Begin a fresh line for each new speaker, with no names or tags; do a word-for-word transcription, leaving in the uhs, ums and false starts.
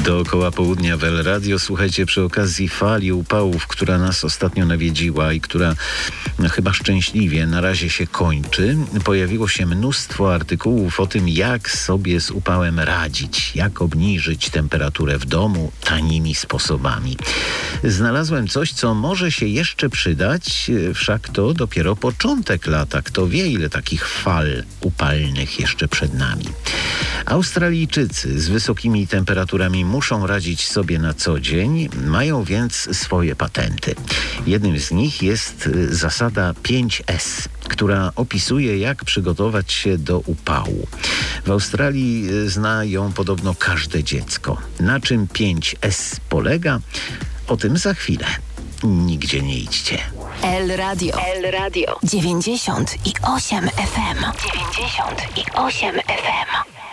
Dookoła południa w El Radio. Słuchajcie, przy okazji fali upałów, która nas ostatnio nawiedziła i która no, chyba szczęśliwie na razie się kończy, pojawiło się mnóstwo artykułów o tym, jak sobie z upałem radzić, jak obniżyć temperaturę w domu tanimi sposobami. Znalazłem coś, co może się jeszcze przydać, wszak to dopiero początek lata. Kto wie, ile takich fal upalnych jeszcze przed nami. Australijczycy z wysokimi temperaturami muszą radzić sobie na co dzień, mają więc swoje patenty. Jednym z nich jest zasada pięć S, która opisuje, jak przygotować się do upału. W Australii zna ją podobno każde dziecko. Na czym pięć S polega? O tym za chwilę. Nigdzie nie idźcie.
El Radio. El Radio. dziewięćdziesiąt i osiem F M. dziewięćdziesiąt i osiem F M.